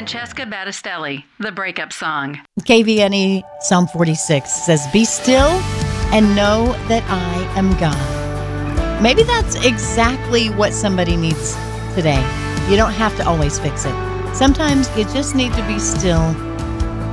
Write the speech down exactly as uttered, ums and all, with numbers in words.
Francesca Battistelli, The Breakup Song. K V N E Psalm forty-six says, "Be still and know that I am God." Maybe that's exactly what somebody needs today. You don't have to always fix it. Sometimes you just need to be still